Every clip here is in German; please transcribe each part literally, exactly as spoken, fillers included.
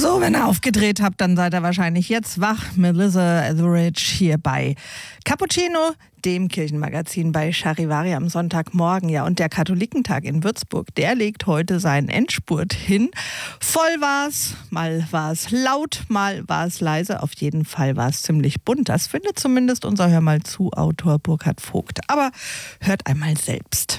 So, wenn ihr aufgedreht habt, dann seid ihr wahrscheinlich jetzt wach. Melissa Etheridge hier bei Cappuccino, dem Kirchenmagazin bei Charivari am Sonntagmorgen. Ja, und der Katholikentag in Würzburg, der legt heute seinen Endspurt hin. Voll war's, mal war es laut, mal war es leise. Auf jeden Fall war es ziemlich bunt. Das findet zumindest unser Hör mal zu Autor Burkhard Vogt. Aber hört einmal selbst.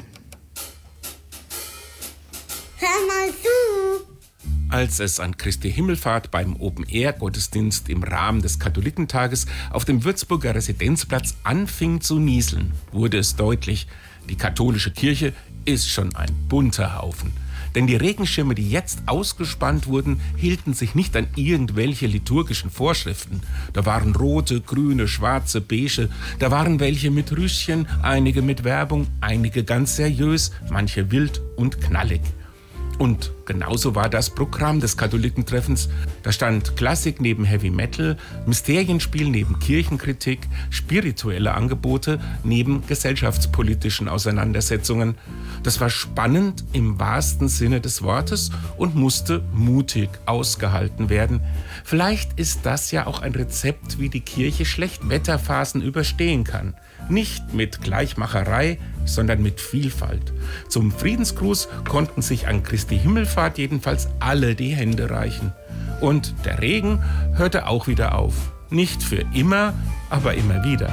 Hör mal zu! Als es an Christi Himmelfahrt beim Open-Air-Gottesdienst im Rahmen des Katholikentages auf dem Würzburger Residenzplatz anfing zu nieseln, wurde es deutlich, die katholische Kirche ist schon ein bunter Haufen. Denn die Regenschirme, die jetzt ausgespannt wurden, hielten sich nicht an irgendwelche liturgischen Vorschriften. Da waren rote, grüne, schwarze, beige, da waren welche mit Rüschen, einige mit Werbung, einige ganz seriös, manche wild und knallig. Und genauso war das Programm des Katholikentreffens. Da stand Klassik neben Heavy Metal, Mysterienspiel neben Kirchenkritik, spirituelle Angebote neben gesellschaftspolitischen Auseinandersetzungen. Das war spannend im wahrsten Sinne des Wortes und musste mutig ausgehalten werden. Vielleicht ist das ja auch ein Rezept, wie die Kirche Schlechtwetterphasen überstehen kann. Nicht mit Gleichmacherei, sondern mit Vielfalt. Zum Friedensgruß konnten sich an Christi Himmelfahrt jedenfalls alle die Hände reichen. Und der Regen hörte auch wieder auf. Nicht für immer, aber immer wieder.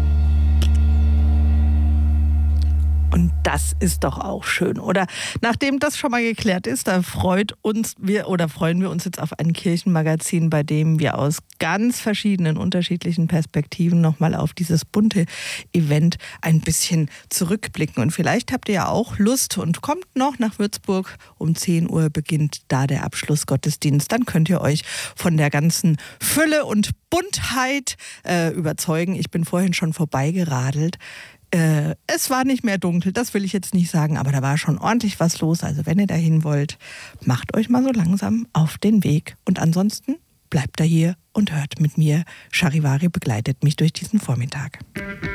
Und das ist doch auch schön, oder? Nachdem das schon mal geklärt ist, da freut uns wir oder freuen wir uns jetzt auf ein Kirchenmagazin, bei dem wir aus ganz verschiedenen, unterschiedlichen Perspektiven nochmal auf dieses bunte Event ein bisschen zurückblicken. Und vielleicht habt ihr ja auch Lust und kommt noch nach Würzburg. Um zehn Uhr beginnt da der Abschlussgottesdienst. Dann könnt ihr euch von der ganzen Fülle und Buntheit äh, überzeugen. Ich bin vorhin schon vorbeigeradelt. Äh, es war nicht mehr dunkel, das will ich jetzt nicht sagen, aber da war schon ordentlich was los. Also wenn ihr dahin wollt, macht euch mal so langsam auf den Weg. Und ansonsten bleibt da hier und hört mit mir. Charivari begleitet mich durch diesen Vormittag.